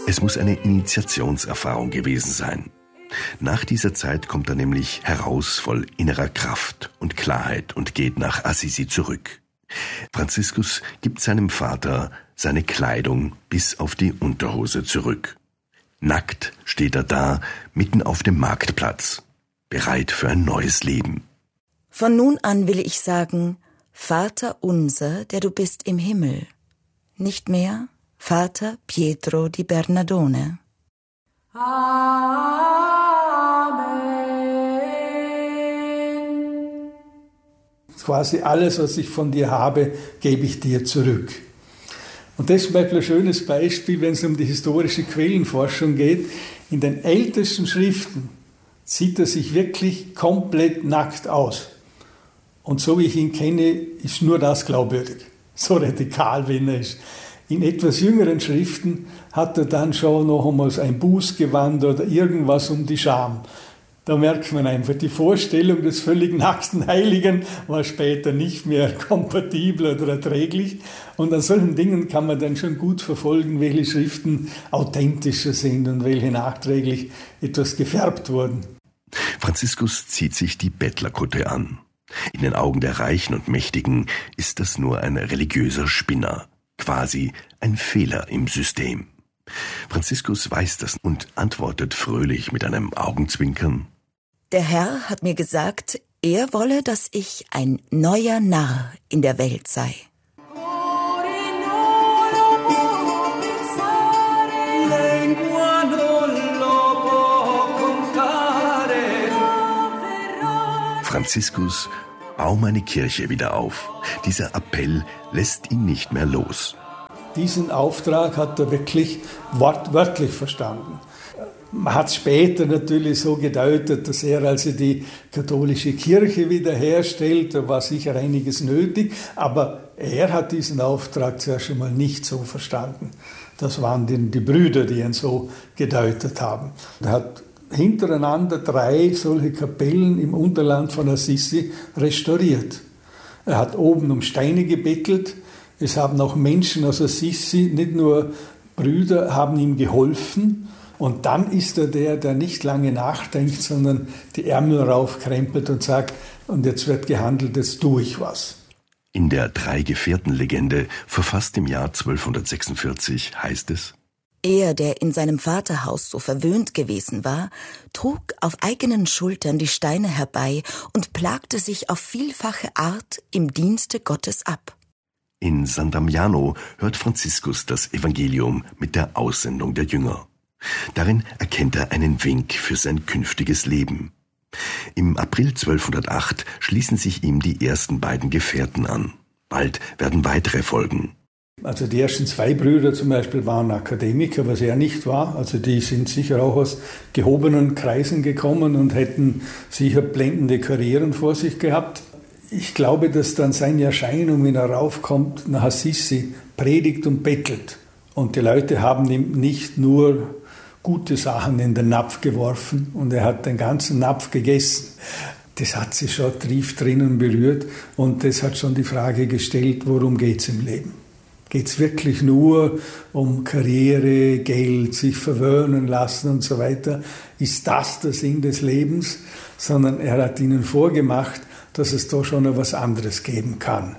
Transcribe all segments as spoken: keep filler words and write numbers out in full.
Es muss eine Initiationserfahrung gewesen sein. Nach dieser Zeit kommt er nämlich heraus voll innerer Kraft und Klarheit und geht nach Assisi zurück. Franziskus gibt seinem Vater seine Kleidung bis auf die Unterhose zurück. Nackt steht er da, mitten auf dem Marktplatz, bereit für ein neues Leben. Von nun an will ich sagen, Vater unser, der du bist im Himmel. Nicht mehr Vater Pietro di Bernardone. Amen. Quasi alles, was ich von dir habe, gebe ich dir zurück. Und das ist zum Beispiel ein schönes Beispiel, wenn es um die historische Quellenforschung geht. In den ältesten Schriften sieht er sich wirklich komplett nackt aus. Und so wie ich ihn kenne, ist nur das glaubwürdig. So radikal, wenn er ist. In etwas jüngeren Schriften hat er dann schon noch einmal ein Bußgewand oder irgendwas um die Scham. Da merkt man einfach, die Vorstellung des völlig nackten Heiligen war später nicht mehr kompatibel oder erträglich. Und an solchen Dingen kann man dann schon gut verfolgen, welche Schriften authentischer sind und welche nachträglich etwas gefärbt wurden. Franziskus zieht sich die Bettlerkutte an. In den Augen der Reichen und Mächtigen ist das nur ein religiöser Spinner, quasi ein Fehler im System. Franziskus weiß das und antwortet fröhlich mit einem Augenzwinkern: Der Herr hat mir gesagt, er wolle, dass ich ein neuer Narr in der Welt sei. Franziskus, bau meine Kirche wieder auf. Dieser Appell lässt ihn nicht mehr los. Diesen Auftrag hat er wirklich wortwörtlich verstanden. Man hat später natürlich so gedeutet, dass er also die katholische Kirche wiederherstellt. Da war sicher einiges nötig, aber er hat diesen Auftrag zuerst einmal nicht so verstanden. Das waren die, die Brüder, die ihn so gedeutet haben. Er hat hintereinander drei solche Kapellen im Unterland von Assisi restauriert. Er hat oben um Steine gebettelt. Es haben auch Menschen aus Assisi, nicht nur Brüder, haben ihm geholfen. Und dann ist er der, der nicht lange nachdenkt, sondern die Ärmel raufkrempelt und sagt, und jetzt wird gehandelt, jetzt tue ich was. In der Drei-Gefährten-Legende, verfasst im Jahr zwölfhundertsechsundvierzig, heißt es: Er, der in seinem Vaterhaus so verwöhnt gewesen war, trug auf eigenen Schultern die Steine herbei und plagte sich auf vielfache Art im Dienste Gottes ab. In San Damiano hört Franziskus das Evangelium mit der Aussendung der Jünger. Darin erkennt er einen Wink für sein künftiges Leben. Im April zwölfhundertacht schließen sich ihm die ersten beiden Gefährten an. Bald werden weitere folgen. Also die ersten zwei Brüder zum Beispiel waren Akademiker, was er nicht war. Also die sind sicher auch aus gehobenen Kreisen gekommen und hätten sicher blendende Karrieren vor sich gehabt. Ich glaube, dass dann seine Erscheinung, wenn er raufkommt, nach Assisi, predigt und bettelt. Und die Leute haben ihm nicht nur gute Sachen in den Napf geworfen und er hat den ganzen Napf gegessen. Das hat sich schon tief drinnen berührt und das hat schon die Frage gestellt, worum geht es im Leben? Geht es wirklich nur um Karriere, Geld, sich verwöhnen lassen und so weiter? Ist das der Sinn des Lebens? Sondern er hat ihnen vorgemacht, dass es da schon noch was anderes geben kann.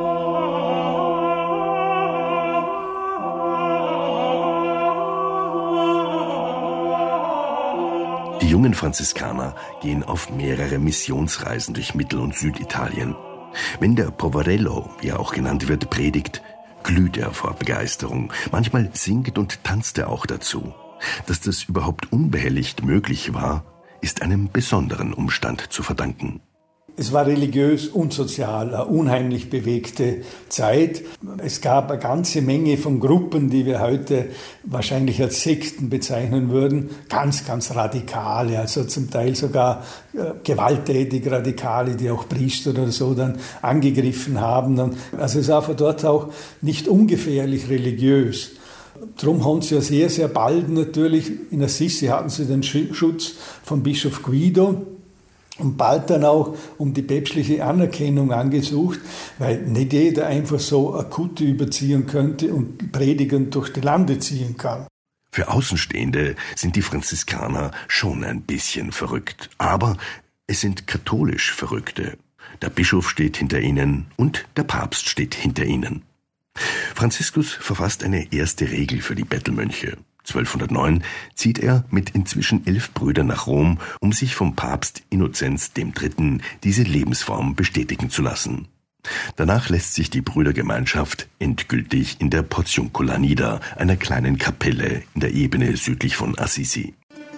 Die jungen Franziskaner gehen auf mehrere Missionsreisen durch Mittel- und Süditalien. Wenn der Poverello, wie er auch genannt wird, predigt, glüht er vor Begeisterung. Manchmal singt und tanzt er auch dazu. Dass das überhaupt unbehelligt möglich war, ist einem besonderen Umstand zu verdanken. Es war religiös und sozial eine unheimlich bewegte Zeit. Es gab eine ganze Menge von Gruppen, die wir heute wahrscheinlich als Sekten bezeichnen würden. Ganz, ganz radikale, also zum Teil sogar äh, gewalttätig radikale, die auch Priester oder so dann angegriffen haben. Also es war von dort auch nicht ungefährlich religiös. Darum haben sie ja sehr, sehr bald natürlich, in Assisi hatten sie den Schutz von Bischof Guido, und bald dann auch um die päpstliche Anerkennung angesucht, weil nicht jeder einfach so eine Kutte überziehen könnte und predigend durch die Lande ziehen kann. Für Außenstehende sind die Franziskaner schon ein bisschen verrückt, aber es sind katholisch Verrückte. Der Bischof steht hinter ihnen und der Papst steht hinter ihnen. Franziskus verfasst eine erste Regel für die Bettelmönche. zwölfhundertneun zieht er mit inzwischen elf Brüdern nach Rom, um sich vom Papst Innozenz der Dritte diese Lebensform bestätigen zu lassen. Danach lässt sich die Brüdergemeinschaft endgültig in der Portiuncula nieder, einer kleinen Kapelle in der Ebene südlich von Assisi.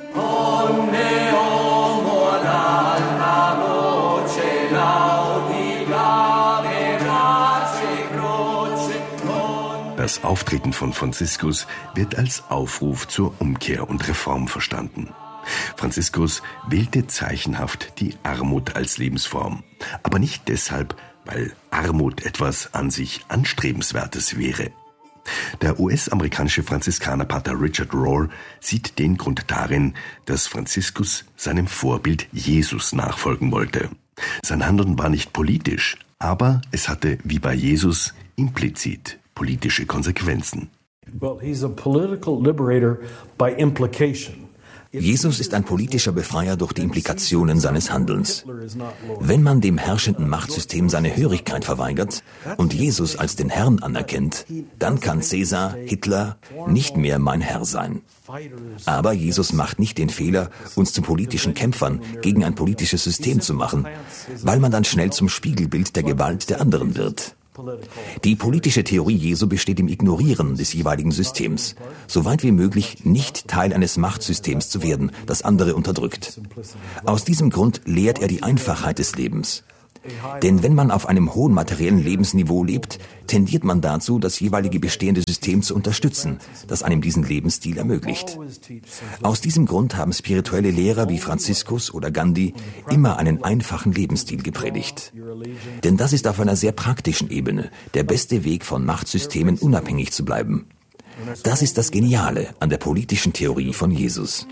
Das Auftreten von Franziskus wird als Aufruf zur Umkehr und Reform verstanden. Franziskus wählte zeichenhaft die Armut als Lebensform, aber nicht deshalb, weil Armut etwas an sich Anstrebenswertes wäre. Der U S-amerikanische Franziskanerpater Richard Rohr sieht den Grund darin, dass Franziskus seinem Vorbild Jesus nachfolgen wollte. Sein Handeln war nicht politisch, aber es hatte, wie bei Jesus, implizit politische Konsequenzen. Well, he's a political liberator by implication. Jesus ist ein politischer Befreier durch die Implikationen seines Handelns. Wenn man dem herrschenden Machtsystem seine Hörigkeit verweigert und Jesus als den Herrn anerkennt, dann kann Cäsar, Hitler nicht mehr mein Herr sein. Aber Jesus macht nicht den Fehler, uns zu politischen Kämpfern gegen ein politisches System zu machen, weil man dann schnell zum Spiegelbild der Gewalt der anderen wird. Die politische Theorie Jesu besteht im Ignorieren des jeweiligen Systems, so weit wie möglich nicht Teil eines Machtsystems zu werden, das andere unterdrückt. Aus diesem Grund lehrt er die Einfachheit des Lebens. Denn wenn man auf einem hohen materiellen Lebensniveau lebt, tendiert man dazu, das jeweilige bestehende System zu unterstützen, das einem diesen Lebensstil ermöglicht. Aus diesem Grund haben spirituelle Lehrer wie Franziskus oder Gandhi immer einen einfachen Lebensstil gepredigt. Denn das ist auf einer sehr praktischen Ebene der beste Weg, von Machtsystemen unabhängig zu bleiben. Das ist das Geniale an der politischen Theorie von Jesus.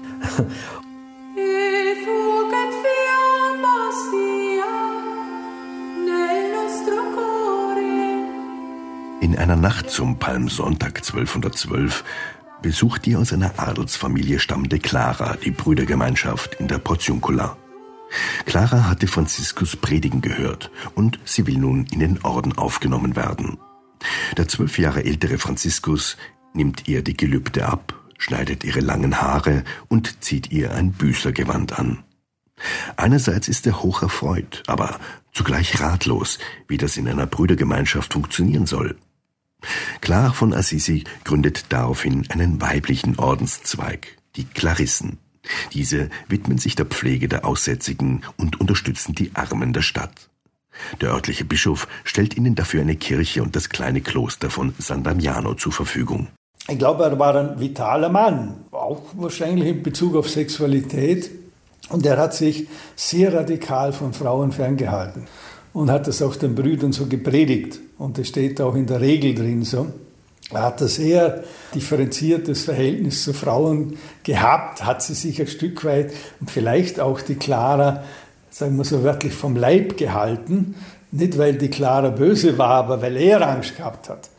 In einer Nacht zum Palmsonntag zwölfhundertzwölf besucht die aus einer Adelsfamilie stammende Clara die Brüdergemeinschaft in der Portiuncula. Clara hatte Franziskus predigen gehört und sie will nun in den Orden aufgenommen werden. Der zwölf Jahre ältere Franziskus nimmt ihr die Gelübde ab, schneidet ihre langen Haare und zieht ihr ein Büßergewand an. Einerseits ist er hoch erfreut, aber zugleich ratlos, wie das in einer Brüdergemeinschaft funktionieren soll. Clara von Assisi gründet daraufhin einen weiblichen Ordenszweig, die Klarissen. Diese widmen sich der Pflege der Aussätzigen und unterstützen die Armen der Stadt. Der örtliche Bischof stellt ihnen dafür eine Kirche und das kleine Kloster von San Damiano zur Verfügung. Ich glaube, er war ein vitaler Mann, auch wahrscheinlich in Bezug auf Sexualität. Und er hat sich sehr radikal von Frauen ferngehalten und hat das auch den Brüdern so gepredigt. Und das steht auch in der Regel drin so. Er hat ein sehr differenziertes Verhältnis zu Frauen gehabt, hat sie sich ein Stück weit und vielleicht auch die Clara, sagen wir so wörtlich, vom Leib gehalten. Nicht, weil die Clara böse war, aber weil er Angst gehabt hat.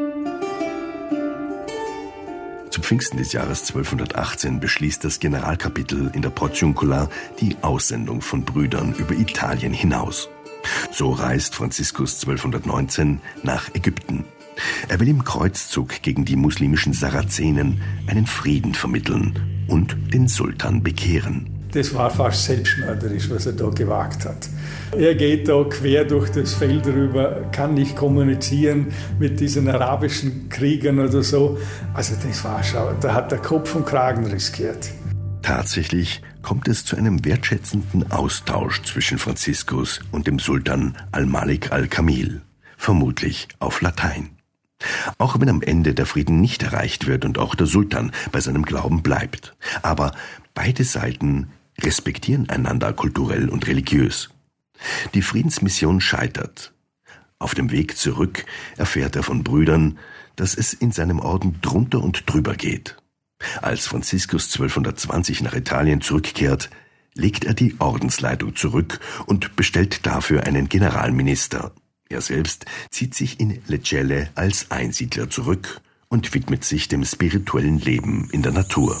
Zu Pfingsten des Jahres zwölfhundertachtzehn beschließt das Generalkapitel in der Portiuncula die Aussendung von Brüdern über Italien hinaus. So reist Franziskus zwölfhundertneunzehn nach Ägypten. Er will im Kreuzzug gegen die muslimischen Sarazenen einen Frieden vermitteln und den Sultan bekehren. Das war fast selbstmörderisch, was er da gewagt hat. Er geht da quer durch das Feld rüber, kann nicht kommunizieren mit diesen arabischen Kriegern oder so. Also das war schon, da hat der Kopf und Kragen riskiert. Tatsächlich kommt es zu einem wertschätzenden Austausch zwischen Franziskus und dem Sultan Al-Malik al-Kamil, vermutlich auf Latein. Auch wenn am Ende der Frieden nicht erreicht wird und auch der Sultan bei seinem Glauben bleibt. Aber beide Seiten respektieren einander kulturell und religiös. Die Friedensmission scheitert. Auf dem Weg zurück erfährt er von Brüdern, dass es in seinem Orden drunter und drüber geht. Als Franziskus zwölfhundertzwanzig nach Italien zurückkehrt, legt er die Ordensleitung zurück und bestellt dafür einen Generalminister. Er selbst zieht sich in Lecce als Einsiedler zurück und widmet sich dem spirituellen Leben in der Natur.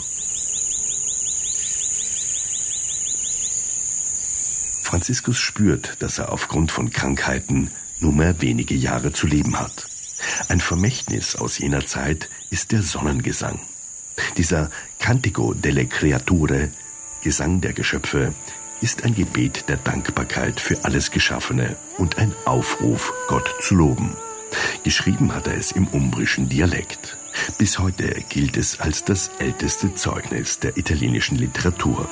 Franziskus spürt, dass er aufgrund von Krankheiten nur mehr wenige Jahre zu leben hat. Ein Vermächtnis aus jener Zeit ist der Sonnengesang. Dieser Cantico delle Creature, Gesang der Geschöpfe, ist ein Gebet der Dankbarkeit für alles Geschaffene und ein Aufruf, Gott zu loben. Geschrieben hat er es im umbrischen Dialekt. Bis heute gilt es als das älteste Zeugnis der italienischen Literatur.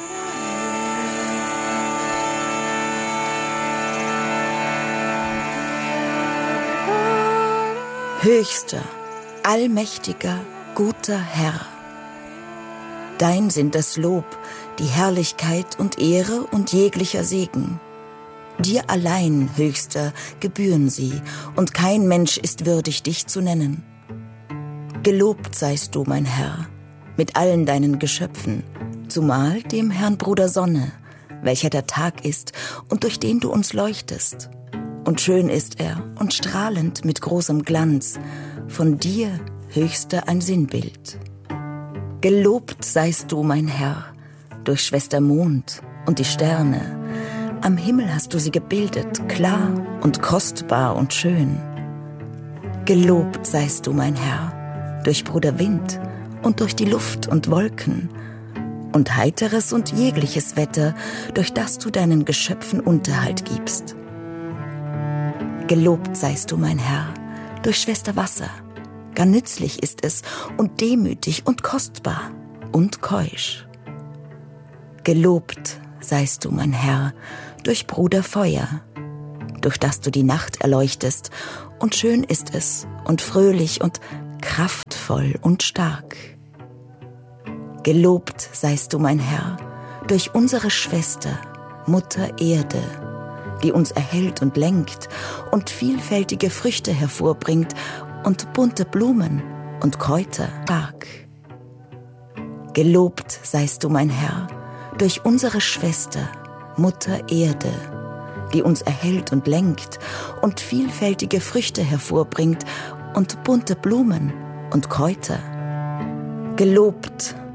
Höchster, allmächtiger, guter Herr. Dein sind das Lob, die Herrlichkeit und Ehre und jeglicher Segen. Dir allein, Höchster, gebühren sie, und kein Mensch ist würdig, dich zu nennen. Gelobt seist du, mein Herr, mit allen deinen Geschöpfen, zumal dem Herrn Bruder Sonne, welcher der Tag ist und durch den du uns leuchtest. Und schön ist er und strahlend mit großem Glanz, von dir, Höchster, ein Sinnbild. Gelobt seist du, mein Herr, durch Schwester Mond und die Sterne. Am Himmel hast du sie gebildet, klar und kostbar und schön. Gelobt seist du, mein Herr, durch Bruder Wind und durch die Luft und Wolken und heiteres und jegliches Wetter, durch das du deinen Geschöpfen Unterhalt gibst. Gelobt seist du, mein Herr, durch Schwester Wasser. Gar nützlich ist es und demütig und kostbar und keusch. Gelobt seist du, mein Herr, durch Bruder Feuer, durch das du die Nacht erleuchtest, und schön ist es und fröhlich und kraftvoll und stark. Gelobt seist du, mein Herr, durch unsere Schwester, Mutter Erde, die uns erhält und lenkt und vielfältige Früchte hervorbringt und bunte Blumen und Kräuter stark. Gelobt seist du, mein Herr, durch unsere Schwester, Mutter Erde, die uns erhält und lenkt und vielfältige Früchte hervorbringt und bunte Blumen und Kräuter. Gelobt